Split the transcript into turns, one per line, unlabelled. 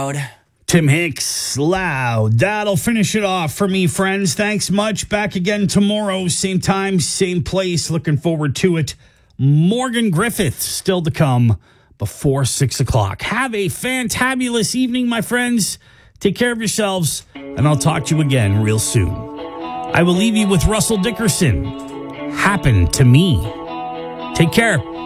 loud.
Tim Hicks, loud. That'll finish it off for me, friends. Thanks much. Back again tomorrow, same time, same place. Looking forward to it. Morgan Griffith still to come before 6 o'clock. Have a fantabulous evening, my friends. Take care of yourselves, and I'll talk to you again real soon. I will leave you with Russell Dickerson. Happened to me. Take care.